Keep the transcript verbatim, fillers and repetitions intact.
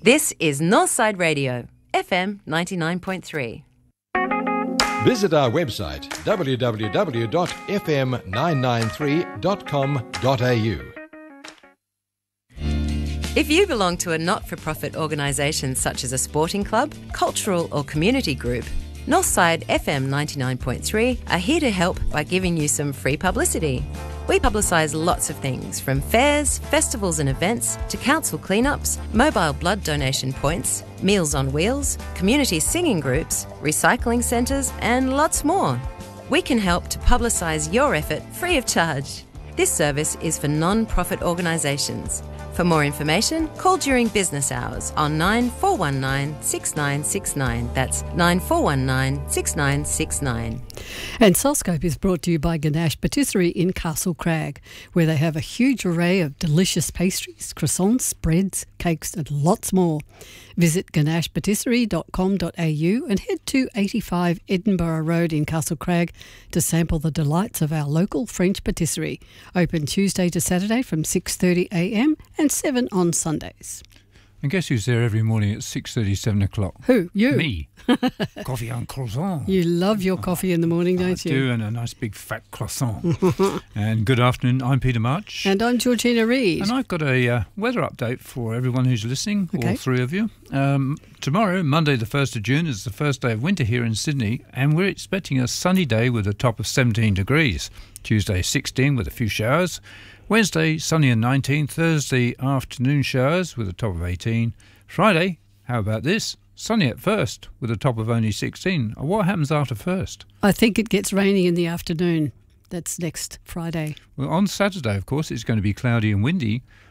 This is Northside Radio, F M ninety-nine point three. Visit our website w w w dot f m nine nine three dot com dot a u. If you belong to a not-for-profit organisation such as a sporting club, cultural or community group, Northside F M ninety-nine point three are here to help by giving you some free publicity. We publicise lots of things, from fairs, festivals and events, to council cleanups, mobile blood donation points, Meals on Wheels, community singing groups, recycling centres and lots more. We can help to publicise your effort free of charge. This service is for non-profit organisations. For more information, call during business hours on nine four one nine, six nine six nine. That's nine four one nine, six nine six nine. And Soulscope is brought to you by Ganache Patisserie in Castle Crag, where they have a huge array of delicious pastries, croissants, breads, cakes and lots more. Visit ganache patisserie dot com dot a u and head to eighty-five Edinburgh Road in Castle Crag to sample the delights of our local French patisserie. Open Tuesday to Saturday from six thirty a m and seven on Sundays. And guess who's there every morning at six thirty, seven o'clock? Who? You? Me. Coffee and croissant. You love your coffee in the morning, don't I you? I do, and a nice big fat croissant. And good afternoon, I'm Peter March. And I'm Georgina Reid. And I've got a uh, weather update for everyone who's listening, Okay. all three of you. Um, tomorrow, Monday the first of June, is the first day of winter here in Sydney, and we're expecting a sunny day with a top of seventeen degrees. Tuesday, sixteen with a few showers. Wednesday, sunny and nineteen. Thursday, afternoon showers with a top of eighteen. Friday, how about this? Sunny at first with a top of only sixteen. What happens after first? I think it gets rainy in the afternoon. That's next Friday. Well, on Saturday, of course, it's going to be cloudy and windy.